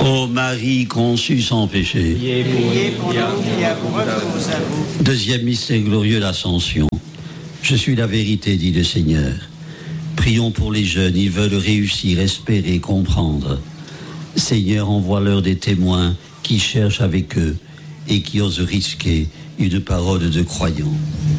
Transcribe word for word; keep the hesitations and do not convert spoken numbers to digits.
Ô Marie conçue sans péché. Priez pour nous qui avons recours à vous. Deuxième mystère glorieux, l'Ascension. Je suis la vérité, dit le Seigneur. Prions pour les jeunes, ils veulent réussir, espérer, comprendre. Seigneur, envoie-leur des témoins qui cherchent avec eux et qui osent risquer une parole de croyant.